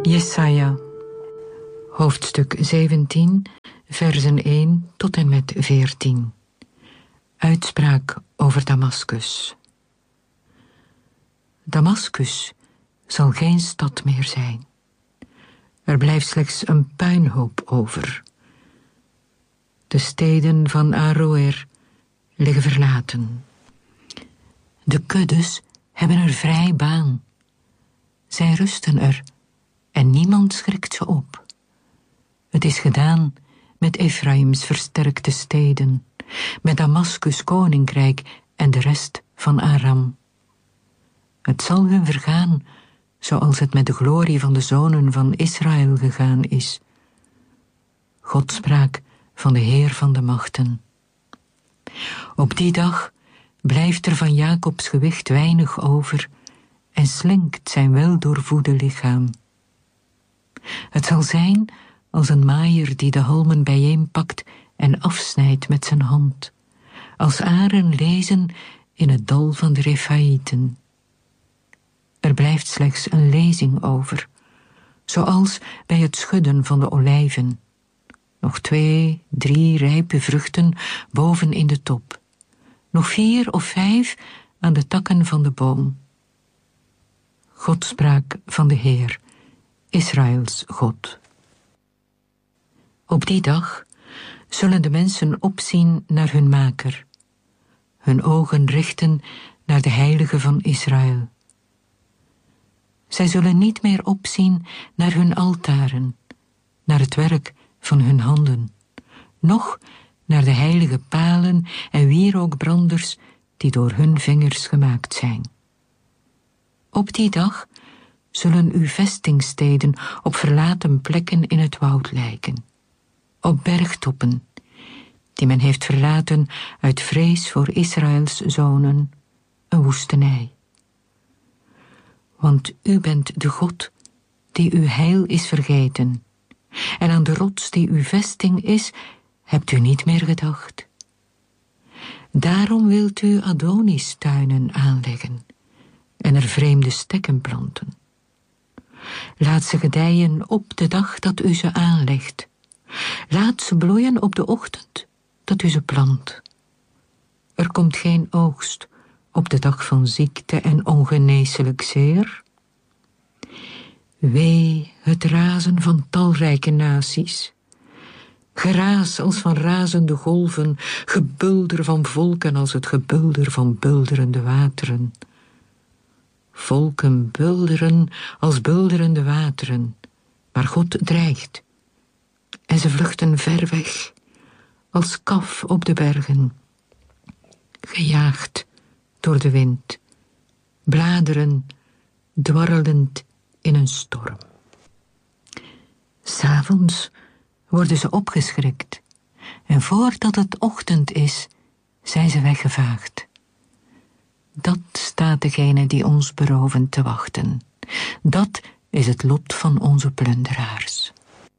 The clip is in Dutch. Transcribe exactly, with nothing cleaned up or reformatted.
Jesaja, hoofdstuk zeventien, versen één tot en met veertien. Uitspraak over Damaskus. Damaskus zal geen stad meer zijn. Er blijft slechts een puinhoop over. De steden van Aroer liggen verlaten. De kuddes hebben er vrij baan. Zij rusten er en niemand schrikt ze op. Het is gedaan met Efraims versterkte steden, met Damaskus koninkrijk en de rest van Aram. Het zal hun vergaan, zoals het met de glorie van de zonen van Israël gegaan is. God sprak van de Heer van de machten. Op die dag blijft er van Jacobs gewicht weinig over en slinkt zijn weldoorvoede lichaam. Het zal zijn als een maaier die de halmen bijeenpakt en afsnijdt met zijn hand, als aren lezen in het dal van de Refaïten. Er blijft slechts een lezing over, zoals bij het schudden van de olijven. Nog twee, drie rijpe vruchten boven in de top. Nog vier of vijf aan de takken van de boom. God sprak van de Heer, Israëls God. Op die dag zullen de mensen opzien naar hun maker, hun ogen richten naar de Heilige van Israël. Zij zullen niet meer opzien naar hun altaren, naar het werk van hun handen, noch naar de heilige palen en wierookbranders die door hun vingers gemaakt zijn. Op die dag zullen uw vestingsteden op verlaten plekken in het woud lijken, op bergtoppen, die men heeft verlaten uit vrees voor Israëls zonen, een woestenij. Want u bent de God die uw heil is vergeten, en aan de rots die uw vesting is, hebt u niet meer gedacht. Daarom wilt u Adonis-tuinen aanleggen en er vreemde stekken planten. Laat ze gedijen op de dag dat u ze aanlegt. Laat ze bloeien op de ochtend dat u ze plant. Er komt geen oogst op de dag van ziekte en ongeneeslijk zeer. Wee het razen van talrijke naties. Geraas als van razende golven, gebulder van volken als het gebulder van bulderende wateren. Volken bulderen als bulderende wateren, maar God dreigt. En ze vluchten ver weg, als kaf op de bergen, gejaagd door de wind, bladeren dwarrelend in een storm. 'S Avonds worden ze opgeschrikt, en voordat het ochtend is, zijn ze weggevaagd. Dat staat degene die ons beroven te wachten. Dat is het lot van onze plunderaars.